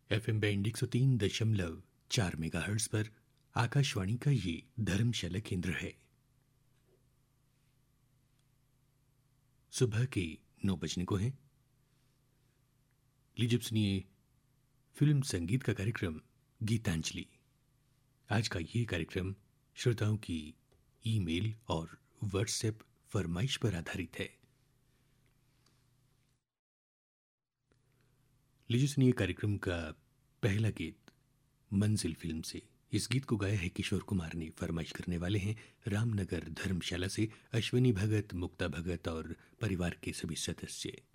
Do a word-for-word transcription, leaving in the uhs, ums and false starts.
F M band एक सौ तीन दशमलव चार मेगाहर्ट्ज पर आकाशवाणी का ये धर्मशाला केंद्र है। सुबह के नौ बजने को हैं। लीजिए सुनिए फिल्म संगीत का कार्यक्रम गीतांजलि। आज का ये कार्यक्रम श्रोताओं की ईमेल और व्हाट्सएप फरमाइश पर आधारित है। लीजिए सुनिए कार्यक्रम का पहला गीत मंजिल फिल्म से। इस गीत को गाया है किशोर कुमार ने। फरमाइश करने वाले हैं रामनगर धर्मशाला से अश्विनी भगत, मुक्ता भगत और परिवार के सभी सदस्य।